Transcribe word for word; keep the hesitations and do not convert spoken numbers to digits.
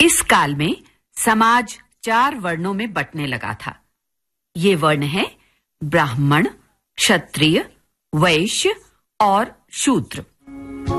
इस काल में समाज चार वर्णों में बंटने लगा था। ये वर्ण हैं ब्राह्मण, क्षत्रिय, वैश्य और शूद्र।